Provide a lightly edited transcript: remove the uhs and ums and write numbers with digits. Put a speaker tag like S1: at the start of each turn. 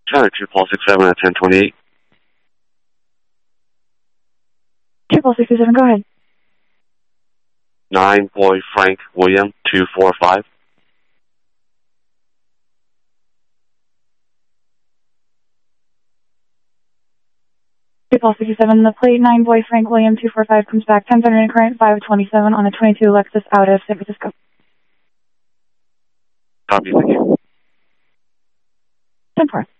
S1: China 2 Paul 67 at 1028.
S2: 2 Paul 67, go ahead.
S1: 9 Boy Frank William 245.
S2: Paul 67, the plate 9 Boy Frank William 245 comes back 1030 and current 527 on a 22 Lexus out of San Francisco.
S1: Copy, thank you.
S2: 10-4.